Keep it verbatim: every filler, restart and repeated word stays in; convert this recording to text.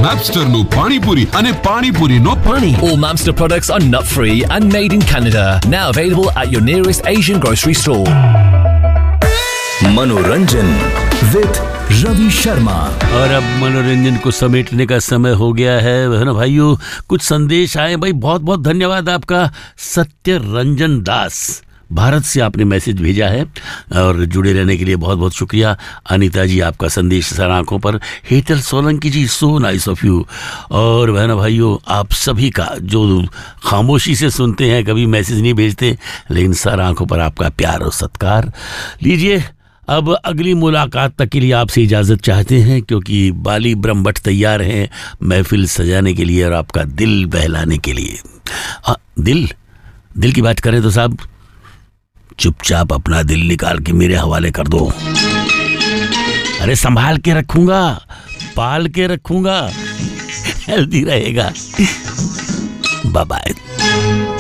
મેપ્સ્ટરનું પાણીપુરી અને પાણીપુરીનો Pani. All Mamster products are nut-free and made in Canada. Now available at your nearest Asian grocery store. मनोरंजन with Ravi Sharma. और अब मनोरंजन को समेटने का समय हो गया है, है ना भाइयों। कुछ संदेश आए भाई, बहुत बहुत धन्यवाद आपका। सत्य रंजन दास भारत से आपने मैसेज भेजा है और जुड़े रहने के लिए बहुत बहुत शुक्रिया। अनीता जी, आपका संदेश सर आंखों पर। हेतल सोलंकी जी, सो नाइस ऑफ यू। और बहना भाइयों, आप सभी का जो खामोशी से सुनते हैं, कभी मैसेज नहीं भेजते, लेकिन सर आंखों पर आपका प्यार और सत्कार। लीजिए, अब अगली मुलाकात तक के लिए आपसे इजाज़त चाहते हैं, क्योंकि बाली ब्रह्मभट्ट तैयार हैं महफिल सजाने के लिए और आपका दिल बहलाने के लिए। आ, दिल दिल की बात करें तो साहब, चुपचाप अपना दिल निकाल के मेरे हवाले कर दो। अरे संभाल के रखूंगा, पाल के रखूंगा, हेल्दी रहेगा। Bye bye.